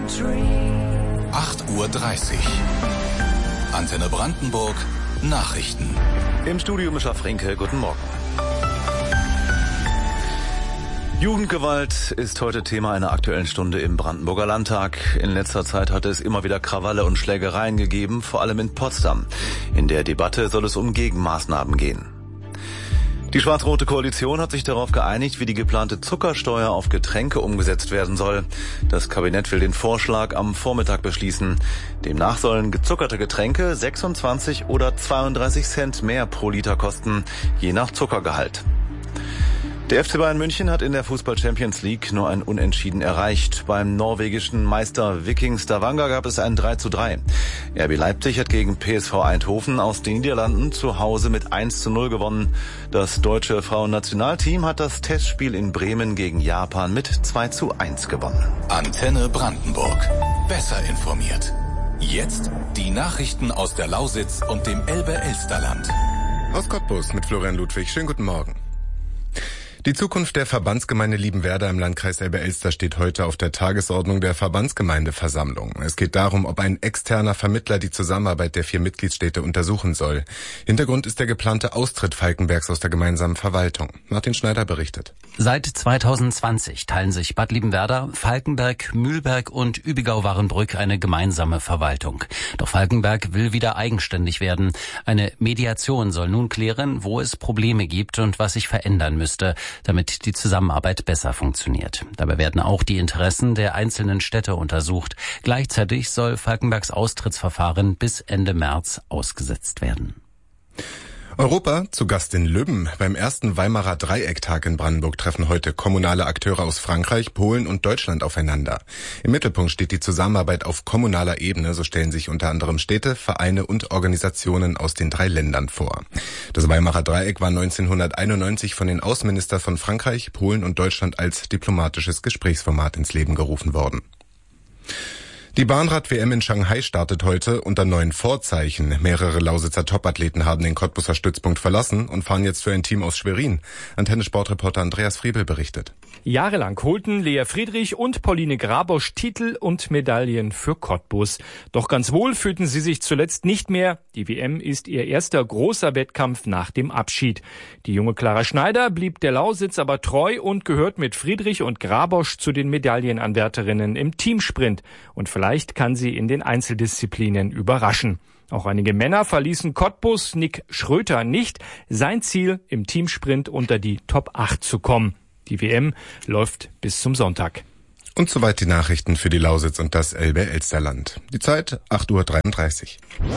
8:30 Uhr. Antenne Brandenburg, Nachrichten. Im Studio Mischa Frenke, guten Morgen. Jugendgewalt ist heute Thema einer Aktuellen Stunde im Brandenburger Landtag. In letzter Zeit hatte es immer wieder Krawalle und Schlägereien gegeben, vor allem in Potsdam. In der Debatte soll es um Gegenmaßnahmen gehen. Die schwarz-rote Koalition hat sich darauf geeinigt, wie die geplante Zuckersteuer auf Getränke umgesetzt werden soll. Das Kabinett will den Vorschlag am Vormittag beschließen. Demnach sollen gezuckerte Getränke 26 oder 32 Cent mehr pro Liter kosten, je nach Zuckergehalt. Der FC Bayern München hat in der Fußball-Champions League nur ein Unentschieden erreicht. Beim norwegischen Meister Viking Stavanger gab es ein 3:3. RB Leipzig hat gegen PSV Eindhoven aus den Niederlanden zu Hause mit 1:0 gewonnen. Das deutsche Frauennationalteam hat das Testspiel in Bremen gegen Japan mit 2:1 gewonnen. Antenne Brandenburg. Besser informiert. Jetzt die Nachrichten aus der Lausitz und dem Elbe-Elsterland. Aus Cottbus mit Florian Ludwig. Schönen guten Morgen. Die Zukunft der Verbandsgemeinde Liebenwerda im Landkreis Elbe-Elster steht heute auf der Tagesordnung der Verbandsgemeindeversammlung. Es geht darum, ob ein externer Vermittler die Zusammenarbeit der 4 Mitgliedsstädte untersuchen soll. Hintergrund ist der geplante Austritt Falkenbergs aus der gemeinsamen Verwaltung. Martin Schneider berichtet. Seit 2020 teilen sich Bad Liebenwerda, Falkenberg, Mühlberg und Übigau-Warenbrück eine gemeinsame Verwaltung. Doch Falkenberg will wieder eigenständig werden. Eine Mediation soll nun klären, wo es Probleme gibt und was sich verändern müsste, damit die Zusammenarbeit besser funktioniert. Dabei werden auch die Interessen der einzelnen Städte untersucht. Gleichzeitig soll Falkenbergs Austrittsverfahren bis Ende März ausgesetzt werden. Europa zu Gast in Lübben. Beim ersten Weimarer Dreiecktag in Brandenburg treffen heute kommunale Akteure aus Frankreich, Polen und Deutschland aufeinander. Im Mittelpunkt steht die Zusammenarbeit auf kommunaler Ebene. So stellen sich unter anderem Städte, Vereine und Organisationen aus den 3 Ländern vor. Das Weimarer Dreieck war 1991 von den Außenministern von Frankreich, Polen und Deutschland als diplomatisches Gesprächsformat ins Leben gerufen worden. Die Bahnrad-WM in Shanghai startet heute unter neuen Vorzeichen. Mehrere Lausitzer Topathleten haben den Cottbuser Stützpunkt verlassen und fahren jetzt für ein Team aus Schwerin. Antenne-Sportreporter Andreas Friebel berichtet. Jahrelang holten Lea Friedrich und Pauline Grabosch Titel und Medaillen für Cottbus. Doch ganz wohl fühlten sie sich zuletzt nicht mehr. Die WM ist ihr erster großer Wettkampf nach dem Abschied. Die junge Clara Schneider blieb der Lausitz aber treu und gehört mit Friedrich und Grabosch zu den Medaillenanwärterinnen im Teamsprint. Und vielleicht kann sie in den Einzeldisziplinen überraschen. Auch einige Männer verließen Cottbus, Nick Schröter nicht. Sein Ziel, im Teamsprint unter die Top 8 zu kommen. Die WM läuft bis zum Sonntag. Und soweit die Nachrichten für die Lausitz und das Elbe-Elsterland. Die Zeit 8:33 Uhr.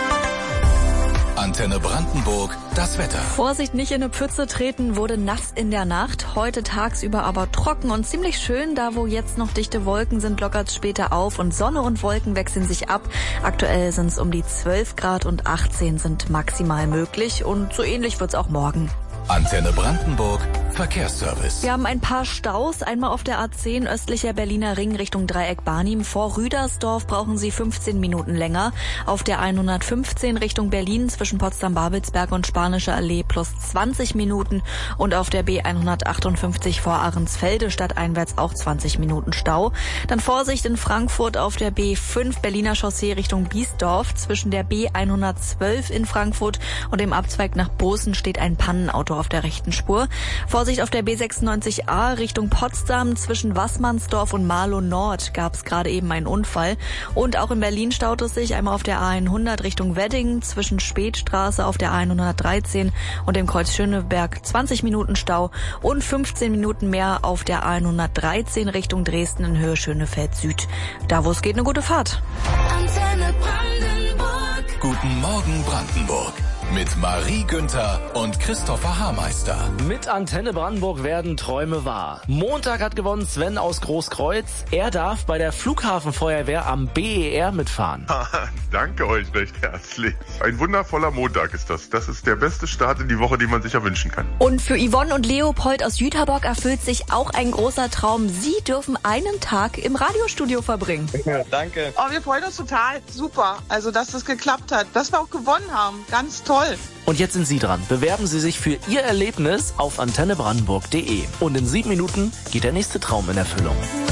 Antenne Brandenburg, das Wetter. Vorsicht, nicht in eine Pfütze treten, wurde nass in der Nacht. Heute tagsüber aber trocken und ziemlich schön. Da, wo jetzt noch dichte Wolken sind, lockert's später auf und Sonne und Wolken wechseln sich ab. Aktuell sind's um die 12 Grad und 18 sind maximal möglich und so ähnlich wird's auch morgen. Antenne Brandenburg, Verkehrsservice. Wir haben ein paar Staus. Einmal auf der A10 östlicher Berliner Ring Richtung Dreieck Barnim. Vor Rüdersdorf brauchen Sie 15 Minuten länger. Auf der 115 Richtung Berlin zwischen Potsdam-Babelsberg und Spanische Allee plus 20 Minuten. Und auf der B158 vor Ahrensfelde stadteinwärts auch 20 Minuten Stau. Dann Vorsicht in Frankfurt auf der B5 Berliner Chaussee Richtung Biesdorf. Zwischen der B112 in Frankfurt und dem Abzweig nach Bozen steht ein Pannenauto auf der rechten Spur. Vorsicht auf der B96A Richtung Potsdam. Zwischen Wassmannsdorf und Marlow Nord gab es gerade eben einen Unfall. Und auch in Berlin staut es sich einmal auf der A100 Richtung Wedding. Zwischen Spätstraße auf der A113 und dem Kreuz Schöneberg 20 Minuten Stau. Und 15 Minuten mehr auf der A113 Richtung Dresden in Höhe Schönefeld Süd. Da, wo es geht, eine gute Fahrt. Antenne Brandenburg. Guten Morgen Brandenburg. Mit Marie Günther und Christopher Haarmeister. Mit Antenne Brandenburg werden Träume wahr. Montag hat gewonnen Sven aus Großkreuz. Er darf bei der Flughafenfeuerwehr am BER mitfahren. Danke euch recht herzlich. Ein wundervoller Montag ist das. Das ist der beste Start in die Woche, den man sich erwünschen kann. Und für Yvonne und Leopold aus Jüterbock erfüllt sich auch ein großer Traum. Sie dürfen einen Tag im Radiostudio verbringen. Ja, danke. Oh, wir freuen uns total. Super. Also, dass das geklappt hat. Dass wir auch gewonnen haben. Ganz toll. Und jetzt sind Sie dran. Bewerben Sie sich für Ihr Erlebnis auf antennebrandenburg.de. Und in 7 Minuten geht der nächste Traum in Erfüllung.